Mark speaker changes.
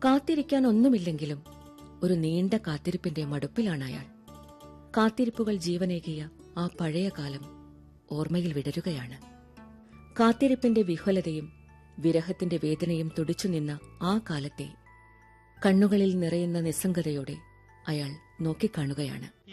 Speaker 1: കാത്തിരിക്കാൻ ഒന്നുമില്ലെങ്കിലും ഒരു നീണ്ട കാത്തിരിപ്പിന്റെ മടുപ്പിലാണ് അയാൾ. കാത്തിരിപ്പുകൾ ജീവനേകിയ ആ പഴയ കാലം ഓർമ്മയിൽ വിടരുകയാണ്. കാത്തിരിപ്പിന്റെ വിഹ്വലതയും വിരഹത്തിന്റെ വേദനയും തുടിച്ചുനിന്ന ആ കാലത്തെ കണ്ണുകളിൽ നിറയുന്ന നിസ്സംഗതയോടെ അയാൾ നോക്കിക്കാണുകയാണ്.